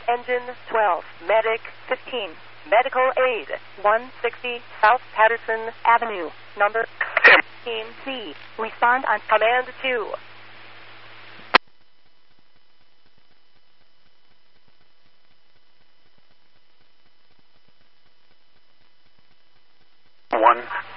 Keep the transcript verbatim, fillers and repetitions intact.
Engine twelve, Medic fifteen, Medical Aid one sixty South Patterson Avenue, number fifteen C. Respond on Command two. One.